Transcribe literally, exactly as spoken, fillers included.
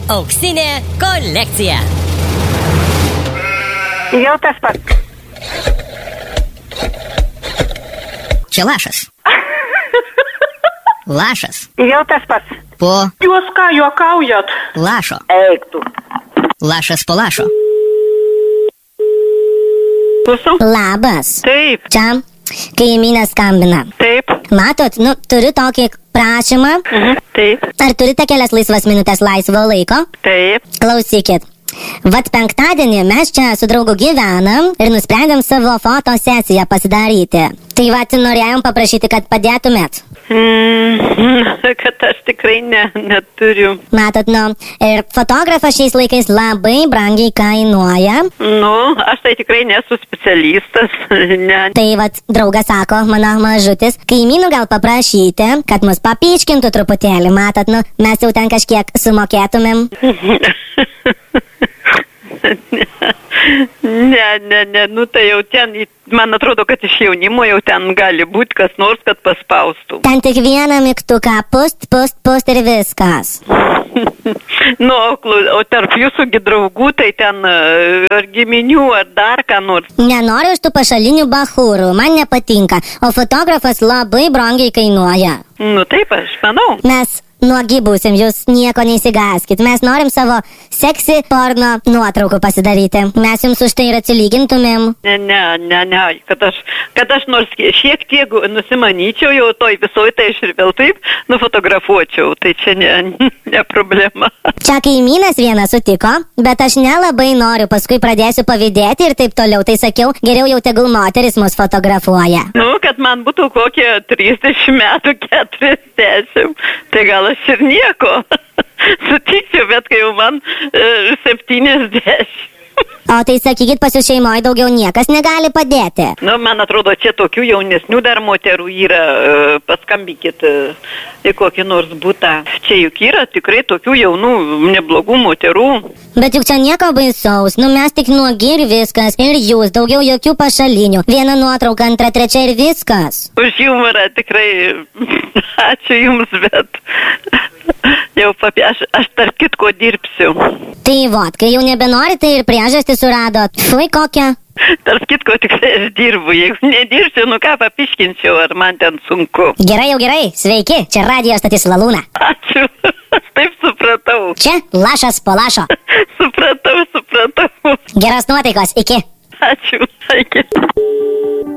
Auksinė kolekcija. Jau tas pats. Čia lašas. Lašas. Jau tas pats. Po Jūs ką, juokaujat? lašo. Eik tu. Lašas po lašo. Klausau? Labas. Taip, Čia kaimynė skambina. taip, Matot, nu, turiu tokį prašymą. mhm, taip, Ar turite kelias laisvas minutės laisvo laiko? taip. Klausykit. Vat penktadienį mes čia su draugu gyvenam ir nusprendėm savo fotosesiją pasidaryti. Tai vat norėjom paprašyti, kad padėtumėt. Mm, kad aš tikrai ne, neturiu. Matot, nu, ir fotografas šiais laikais labai brangiai kainuoja. Nu, aš tai tikrai nesu specialistas. Ne. Tai vat draugas sako, mano mažutis, kaimynų gal paprašyti, kad mus papyškintų truputėlį. Matot, nu, mes jau ten kažkiek sumokėtumėm. Ne, ne, ne, nu tai jau ten, man atrodo, kad iš jaunimo jau ten gali būti kas nors, kad paspaustų. Ten tik vieną mygtuką, pust, pust, pust ir viskas. Nu, o klau- o tarp jūsų gi draugų, tai ten e, ar giminių, ar dar ką nors. Nenoriu iš tų pašalinių bachūrų, man nepatinka, o fotografas labai brangiai kainuoja. Nu taip, aš manau. Mes nuogi būsim, jūs nieko neįsigaskit. Mes norim savo seksi porno nuotraukų pasidaryti. Mes jums už tai ir atsilygintumėm. Ne, ne, ne, ne, kad aš, kad aš nors šiek tiek nusimanyčiau jau toj visoj, tai aš ir vėl taip nufotografuočiau, tai čia ne, ne problema. Čia kaimynas vienas sutiko, bet aš nelabai noriu, paskui pradėsiu pavydėti ir taip toliau. Tai sakiau, geriau jau tegul moteris mus fotografuoja. Nu, kad man būtų kokie trisdešimt metų, keturiasdešimt, tai gal aš ir nieko sutikčiau, bet kai jau man e, septyniasdešimt. O tai sakykit, pas jūs šeimoje daugiau niekas negali padėti. Nu, man atrodo, čia tokių jaunesnių dar moterų yra, e, paskambinkit e, į kokį nors būtą. Čia juk yra tikrai tokių jaunų, neblogų moterų. Bet juk čia nieko baisaus, nu mes tik nuogi ir viskas. Ir jūs, daugiau jokių pašalinių. Viena nuotrauka, antra, trečia ir viskas. Už humorą tikrai ačiū jums, bet jau papie, aš, aš tarp kitko dirbsiu. Tai vot, kai jau nebenorite ir priežastį suradot. Fui kokią. Tarp kitko tikrai aš dirbu, jeigu nedirbsiu, nu ką papiškinčiau, ar man ten sunku. Gerai jau gerai, sveiki, čia radijo stotis Lalūna. Ačiū, aš taip supratau. Čia lašas po lašo. Supratau, supratau. Geros nuotaikos, iki. Ačiū, iki.